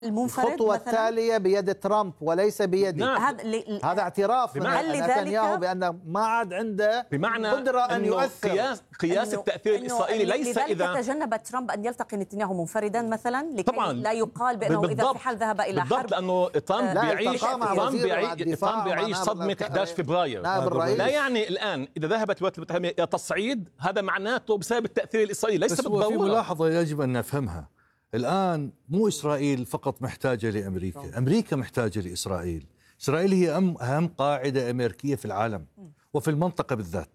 المنفرد الخطوة مثلاً؟ التالية بيد ترامب وليس بيدي. نعم. هذا اعتراف من نتنياهو بأن ما عاد عنده قدرة أن يؤثر. قياس التأثير الإسرائيلي ليس إذا تجنب ترامب أن يلتقي نتنياهو منفردا مثلا لكي طبعاً لا يقال بأنه إذا في حال ذهب إلى حرب، لأنه ترامب بيعيش صدمة 11 فبراير. لا يعني الآن إذا ذهبت الولايات المتحدة إلى تصعيد هذا معناته بسبب التأثير الإسرائيلي، ليس بالضرورة. في ملاحظة يجب أن نفهمها. الآن مو إسرائيل فقط محتاجة لأمريكا، أمريكا محتاجة لإسرائيل. إسرائيل هي أهم قاعدة أمريكية في العالم وفي المنطقة بالذات،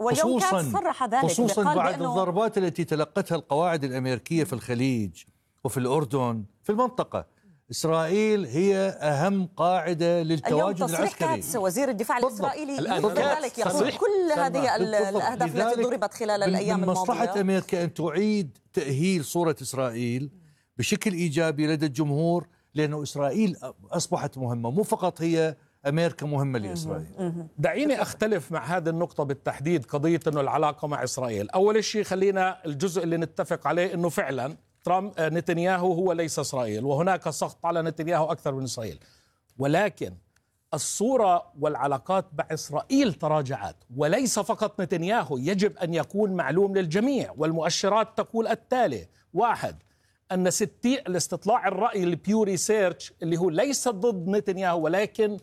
خصوصا بعد الضربات التي تلقتها القواعد الأمريكية في الخليج وفي الأردن في المنطقة. إسرائيل هي أهم قاعدة للتواجد العسكري. اليوم تصريح وزير الدفاع الإسرائيلي ذلك يقول كل هذه الأهداف التي ضربت خلال الأيام الماضية. من مصلحة أمريكا أن تعيد تأهيل صورة إسرائيل بشكل إيجابي لدى الجمهور، لأنه إسرائيل أصبحت مهمة، مو فقط هي أمريكا مهمة لإسرائيل. دعيني أختلف مع هذه النقطة بالتحديد، قضية أنه العلاقة مع إسرائيل. أول شيء خلينا الجزء اللي نتفق عليه أنه فعلا نتنياهو هو ليس إسرائيل، وهناك سخط على نتنياهو أكثر من إسرائيل، ولكن الصورة والعلاقات مع إسرائيل تراجعت، وليس فقط نتنياهو، يجب أن يكون معلوم للجميع. والمؤشرات تقول التالي: واحد، أن الاستطلاع الرأي البيو ريسيرش اللي هو ليس ضد نتنياهو ولكن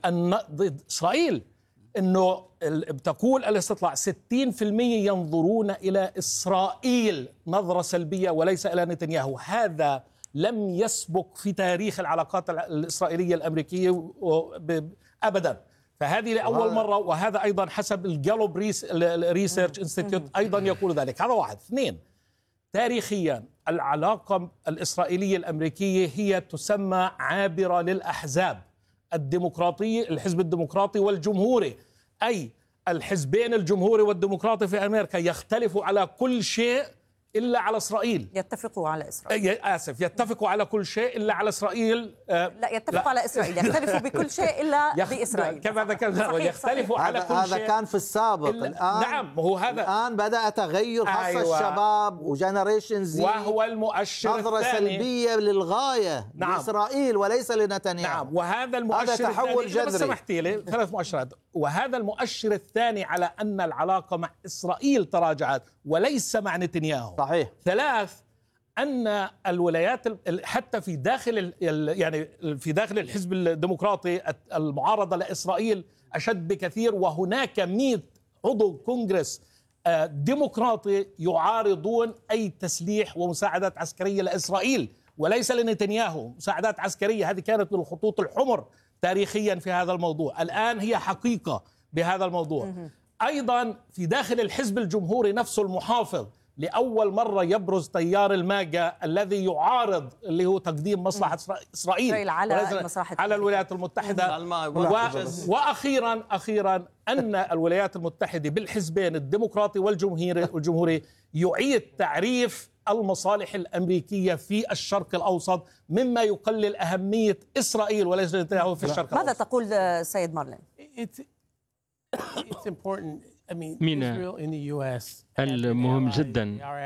ضد إسرائيل، أنه بتقول الاستطلاع 60% ينظرون إلى إسرائيل نظرة سلبية وليس إلى نتنياهو. هذا لم يسبق في تاريخ العلاقات الإسرائيلية الأمريكية أبدا، فهذه لأول مرة، وهذا أيضا حسب الجالوب ريسيرش انستيتيوت أيضا يقول ذلك. هذا واحد. اثنين، تاريخيا العلاقة الإسرائيلية الأمريكية هي تسمى عابرة للأحزاب الديمقراطية، الحزب الديمقراطي والجمهوري، أي الحزبين الجمهوري والديمقراطي في أمريكا يختلفوا على كل شيء إلا على إسرائيل. يتفقوا على إسرائيل. يتفقوا على كل شيء إلا على إسرائيل. لا يتفقوا على إسرائيل، يختلفوا بكل شيء إلا بإسرائيل. كما ذكرنا يختلفوا على كل شيء. هذا كان في السابق. الآن نعم، هو هذا. الآن بدأ تغير، خاصة الشباب وجنريشن زي، وهو المؤشر نظرة الثاني. سلبية للغاية لإسرائيل وليس لنتنياهو. نعم، وهذا المؤشر هذا تحول جذري. سمحت لي 3 مؤشرات، وهذا المؤشر الثاني على أن العلاقة مع إسرائيل تراجعت وليس مع نتنياهو. صحيح. 3، أن الولايات حتى في داخل يعني في داخل الحزب الديمقراطي المعارضة لإسرائيل أشد بكثير، وهناك 100 عضو كونغرس ديمقراطي يعارضون أي تسليح ومساعدات عسكرية لإسرائيل وليس لنتنياهو. مساعدات عسكرية هذه كانت من الخطوط الحمر تاريخيا في هذا الموضوع، الآن هي حقيقة بهذا الموضوع. أيضا في داخل الحزب الجمهوري نفسه المحافظ لأول مرة يبرز تيار الماجا الذي يعارض اللي هو تقديم مصلحة إسرائيل على الولايات المتحدة. وأخيرا أن الولايات المتحدة بالحزبين الديمقراطي والجمهوري يعيد تعريف المصالح الأمريكية في الشرق الأوسط، مما يقلل أهمية إسرائيل وليس نتنياهو في الشرق الأوسط. ماذا تقول سيد مارلين؟ من المهم جدا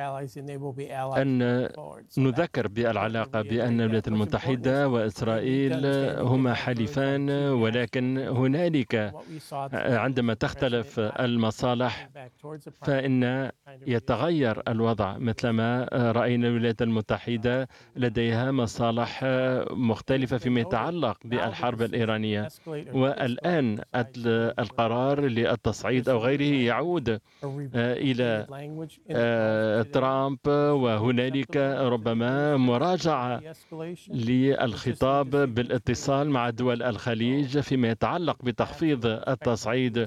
أن نذكر بالعلاقة بأن الولايات المتحدة وإسرائيل هما حليفان، ولكن هنالك عندما تختلف المصالح فإن يتغير الوضع، مثلما رأينا الولايات المتحدة لديها مصالح مختلفة فيما يتعلق بالحرب الإيرانية، والآن القرار للتصعيد أو غيره يعود إلى ترامب، وهنالك ربما مراجعة للخطاب بالاتصال مع دول الخليج فيما يتعلق بتخفيض التصعيد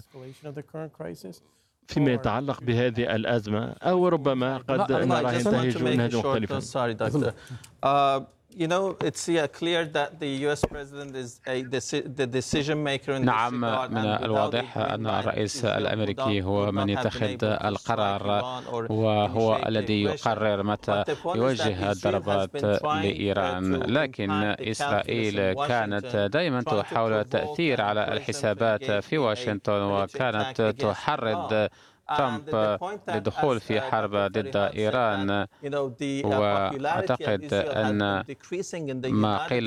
فيما يتعلق بهذه الأزمة، أو ربما قد نرى ينتهج نهج مختلفا. You know, it's clear that the U.S. president is the decision maker in نعم، من الواضح أن الرئيس الأمريكي هو من يتخذ القرار، وهو الذي يقرر متى يوجه الضربات لإيران. لكن إسرائيل كانت دائما تحاول التأثير على الحسابات في واشنطن، وكانت تحرض ترامب للدخول في حرب ضد إيران، وأعتقد أن ما قيل